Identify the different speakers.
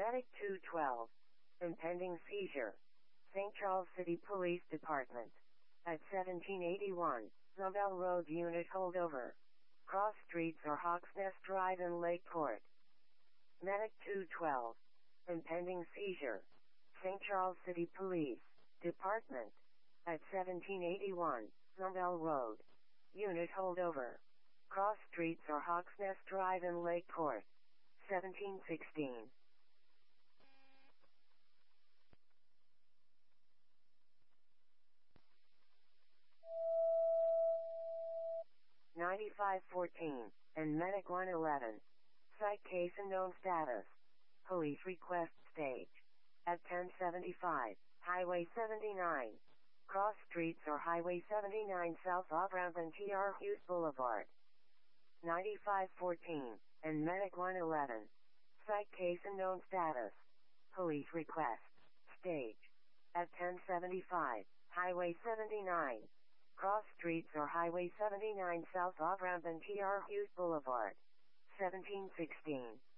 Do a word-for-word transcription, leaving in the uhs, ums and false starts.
Speaker 1: Medic two twelve. Impending seizure. Saint Charles City Police Department. At seventeen eighty-one, Zobel Road unit holdover. Cross streets or Hawks Nest Drive in Lakeport. Medic two twelve. Impending seizure. Saint Charles City Police Department. At seventeen eighty-one, Zobel Road. Unit holdover. Cross streets or Hawks Nest Drive in Lakeport. seventeen sixteen. ninety-five fourteen, and Medic one eleven. Site case unknown status. Police request stage. At ten seventy-five, Highway seventy-nine. Cross streets or Highway seventy-nine south off ramp and T R Hughes Boulevard. ninety-five fourteen, and Medic one eleven. Site case unknown status. Police request stage. At ten seventy-five, Highway seventy-nine. Cross streets or Highway seventy-nine south off ramp and T R Hughes Boulevard. seventeen sixteen.